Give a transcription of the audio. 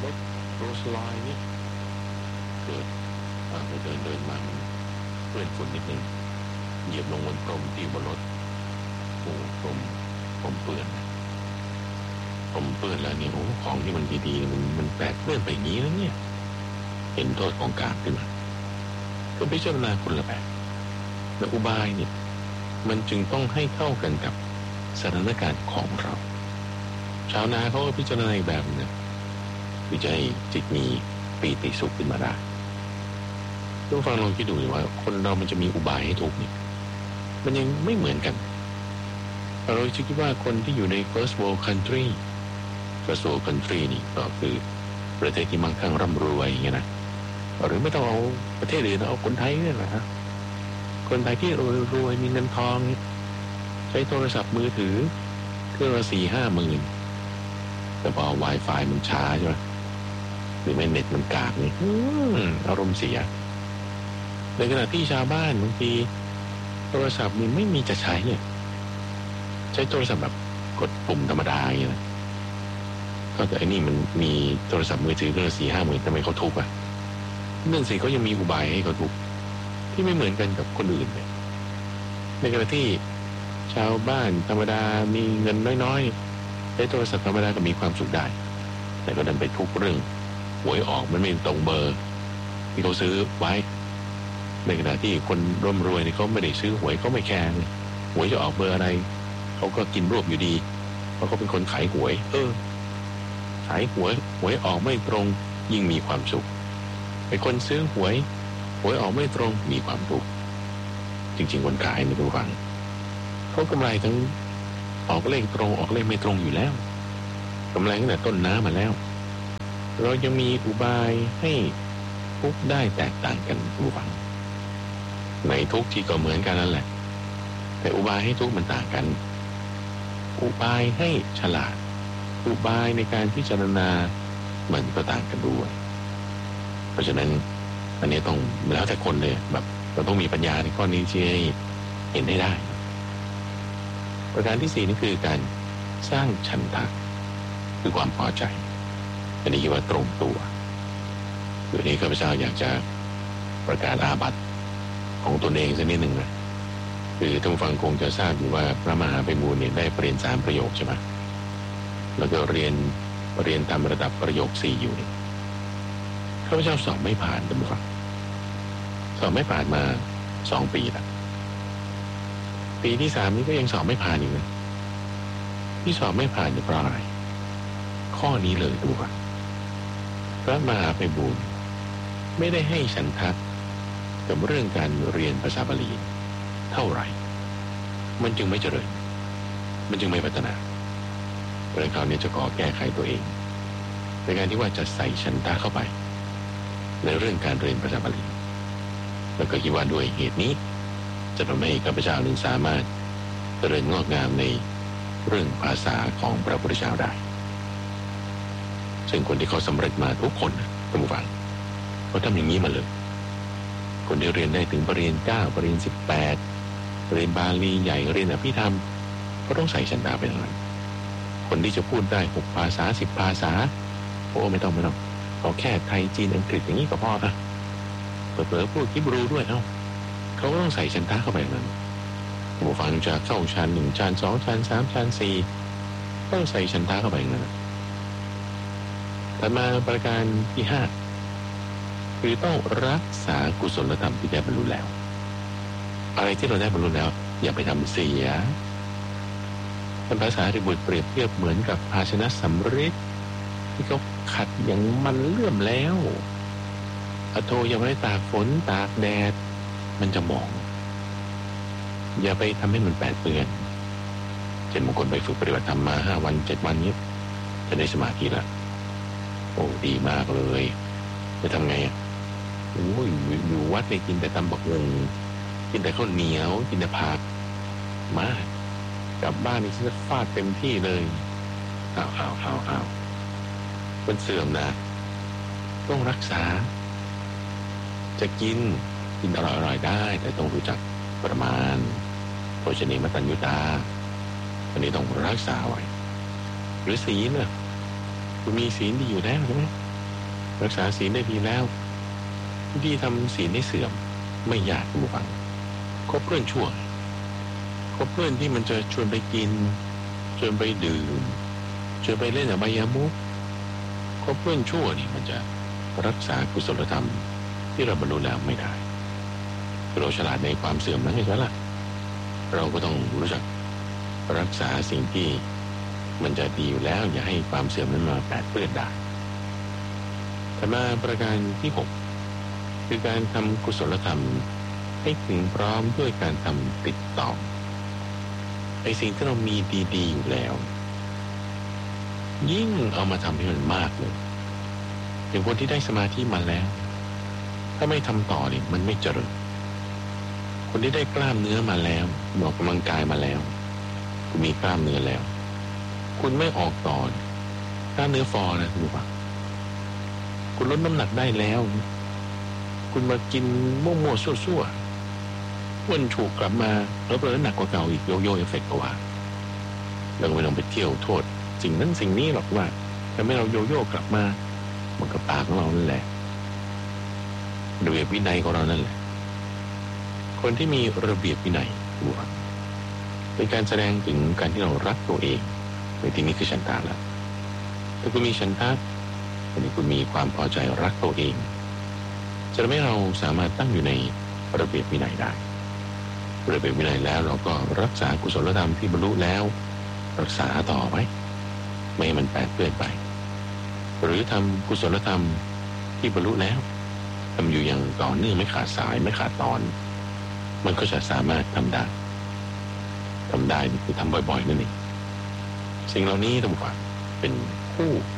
ถโรลส์รอยซ์เนี่ยเกิดไปเดินมาเปื้อนฝุ่นนิดนึงเหยียบลงบนพรมที่บนรถโอ้ผมเปื้อนแล้วเนี่ยโอ้ของที่มันดีๆมันแปลกเปื้อนไปอย่างนี้แล้วเนี่ยเห็นโทษของกลางขึ้นมาก็พิจารณาคนละแบบและอุบายเนี่ยมันจึงต้องให้เข้ากันกับสถานการณ์ของเราชาวนาเขาก็พิจารณาอีกแบบนึงวิจัยจิตมีปีติสุขขึ้นมาได้ทุกฟังลองคิดดูว่าคนเรามันจะมีอุบายให้ถูกเนี่ยมันยังไม่เหมือนกันเราจะคิดว่าคนที่อยู่ใน first world countryนี่ก็คือประเทศที่มั่งคั่งร่ำรวยอย่างเงี้ยนะหรือไม่ต้องเอาประเทศอื่นเอาคนไทยนี่แหละฮะคนไทยที่รวยมีเงินทองใช้โทรศัพท์มือถือเครื่องละ4-5 หมื่นแต่พอ Wi-Fi มันช้าใช่ไหมหรือไม่เน็ตมันกากนี่อารมณ์เสียในขณะที่ชาวบ้านบางทีโทรศัพท์มันไม่มีจะใช้เนี่ยใช้โทรศัพท์แบบกดปุ่มธรรมดาอย่างเงี้ยก็แต่อันนี้มันมีโทรศัพท์มือถือก็4-5 หมื่นทำไมเขาทุกข์อ่ะเนื่องจากเขายังมีอุบายให้เขาทุกข์ที่ไม่เหมือนกันกับคนอื่นเลยในขณะที่ชาวบ้านธรรมดามีเงินน้อยๆใช้โทรศัพท์ธรรมดาก็มีความสุขได้แต่ก็ดันไปทุกข์เรื่องหวยออกมันไม่ตรงเบอร์ที่เขาซื้อไว้ในขณะที่คนร่ำรวยนี่เขาไม่ได้ซื้อหวยเขาไม่แคร์หวยจะออกเบอร์อะไรเขาก็กินรวบอยู่ดีเพราะเขาเป็นคนขายหวยขายหวยออกไม่ตรงยิ่งมีความสุขไอ้คนซื้อหวยออกไม่ตรงมีความทุกข์จริงๆคนขายนี่ผู้ฟังเขากำไรทั้งออกเลขตรงออกเลขไม่ตรงอยู่แล้วกำไรตั้งแต่ต้นน้ำมาแล้วเรายังมีอุบายให้ทุกข์ได้แตกต่างกันผู้ฟังในทุกข์ที่ก็เหมือนกันนั่นแหละแต่อุบายให้ทุกข์มันต่างกันอุบายให้ฉลาดอุบายในการพิจารณามันก็ต่างกันด้วยเพราะฉะนั้นอันนี้ต้องแล้วแต่คนเลยแบบเราต้องมีปัญญาในข้อนี้ที่ให้เห็นได้ประการที่4นี่คือการสร้างฉันทะคือความพอใจอันนี้คิดว่าตรงตัวเดี๋ยวนี้ข้าพเจ้าอยากจะประกาศอาบัติของตนเองสักนิดหนึ่งนะคือท่านฟังคงจะทราบอยู่ว่าพระมหาไพบูลย์เนี่ยได้ปริญญา3 ประโยคใช่ไหมแล้วก็เรียนทำระดับประโยค4อยู่นี่ข้าพเจ้าสอบไม่ผ่านท่านผู้ฟังสอบไม่ผ่านมา2 ปีแล้วปีที่3นี้ก็ยังสอบไม่ผ่านอยู่นะที่สอบไม่ผ่านเพราะอะไรข้อนี้เลยท่านผู้ฟังพระมหาไพบูลย์ไม่ได้ให้ฉันทะกับเรื่องการเรียนภาษาบาลีเท่าไหร่มันจึงไม่เจริญมันจึงไม่พัฒนาเพราะฉะนั้นเขาเนี่ยจะขอแก้ไขตัวเองในการที่ว่าจะใส่ฉันทะเข้าไปในเรื่องการเรียนภาษาบาลีแล้วก็คิดว่าด้วยเหตุนี้จะทำให้ข้าพเจ้านั้นสามารถเจริญงอกงามในเรื่องภาษาของพระพุทธเจ้าได้ซึ่งคนที่เขาสำเร็จมาทุกคนท่านผู้ฟังเขาทำอย่างนี้มาเลยคนที่เรียนได้ถึงปริญญา9ปริญญา18เรียนบาลีใหญ่เรียนอภิธรรมก็ต้องใส่ฉันทะไปทั้งนั้นคนที่จะพูดได้6 ภาษา10 ภาษาโอ้ไม่ต้องเอาแค่ไทยจีนอังกฤษอย่างนี้ก็พอนะเผลอๆพูดฮิบรูด้วยเขาก็ต้องใส่ฉันทะเข้าไปนั้นผู้ฟังจะเข้าชั้น1ชั้น2ชั้น3ชั้น4ต้องใส่ฉันทะเข้าไปนั้นถัดมาประการที่5คือต้องรักษากุศลธรรมที่ได้บรรลุแล้วอะไรที่เราได้บรรลุแล้วอย่าไปทำเสียภาษาที่บุตรเปรียบเทียบเหมือนกับภาชนะสำริดที่เขาขัดอย่างมันเลื่อมแล้วโทอย่าไปตากฝนตากแดดมันจะหมองอย่าไปทำให้มันแปดเปื้อนเช่นบางคนไปฝึกปฏิบัติธรรมมา5 วัน 7 วันนี้จะได้สมาธิละโอ้ดีมากเลยจะทำไงโอ้ยอยู่วัดเลยกินแต่ตำบักหุ่งกินแต่ข้าวเหนียวกินแต่ผักมากกลับบ้านนี่ฉันจะฟาดเต็มที่เลยเอามันเสื่อมนะต้องรักษาจะกินอร่อยได้แต่ต้องรู้จักประมาณโภชเนมัตตัญญูตาอันนี้ต้องรักษาไว้หรือศีลน่ะคุณมีศีลดีอยู่แล้วใช่ไหมรักษาศีลได้ดีแล้วที่ทำศีลให้เสื่อมไม่ยากคุณผู้ฟังคบเพื่อนชั่วคบเพื่อนที่มันจะชวนไปกินชวนไปดื่มชวนไปเล่นอบายามุขคบเพื่อนชั่วนี่มันจะรักษากุศลธรรมที่เราบรรลุแล้วไม่ได้เราฉลาดในความเสื่อมนั้นไงล่ะเราก็ต้องรู้จักรักษาสิ่งที่มันจะดีอยู่แล้วอย่าให้ความเสื่อมนั้นมาแปดเปื้อนได้แต่มาประการที่6คือการทำกุศลธรรมให้ถึงพร้อมด้วยการทำติดต่อไอ้สิ่งที่เรามีดีๆอยู่แล้วยิ่งเอามาทำให้มันมากเลยอย่างคนที่ได้สมาธิมาแล้วถ้าไม่ทำต่อเนี่ยมันไม่เจริญคนที่ได้กล้ามเนื้อมาแล้วออกกำลังกายมาแล้วคุณมีกล้ามเนื้อแล้วคุณไม่ออกต่อกล้ามเนื้อฟอนะคุณว่าคุณลดน้ำหนักได้แล้วคุณมากินมั่วๆซั่วๆอ้วนฉุกกลับมาแล้วน้ำหนักกว่าเก่าอีกโยโย่เอฟเฟกต์ก็ว่าเราไม่ต้องไปเที่ยวโทษสิ่งนั้นสิ่งนี้หรอกว่าทำให้เราโยโย่กลับมามันกับปากของเรานั่นแหละระเบียบวินัยของเรานั่นแหละคนที่มีระเบียบวินัยเป็นการแสดงถึงการที่เรารักตัวเองในที่นี้คือฉันทะแล้วถ้าคุณมีฉันทะอันนี้คุณมีความพอใจรักตัวเองจะทำให้เราสามารถตั้งอยู่ในระเบียบวินัยได้ระเบียบวินัยแล้วเราก็รักษากุศลธรรมที่บรรลุแล้วรักษาต่อไว้ไม่ให้มันแปดเปื้อนไปหรือทำกุศลธรรมที่บรรลุแล้วทำอยู่อย่างต่อเนื่องไม่ขาดสายไม่ขาดตอนมันก็จะสามารถทำได้คือทำบ่อยๆนั่นเองสิ่งเหล่านี้ต้องบอกเป็นคู่